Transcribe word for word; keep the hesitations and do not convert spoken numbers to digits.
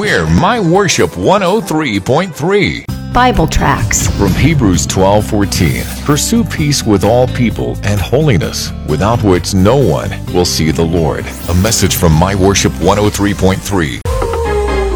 We're My Worship one oh three point three. Bible tracts From Hebrews twelve fourteen. Pursue peace with all people and holiness, without which no one will see the Lord. A message from My Worship one oh three point three.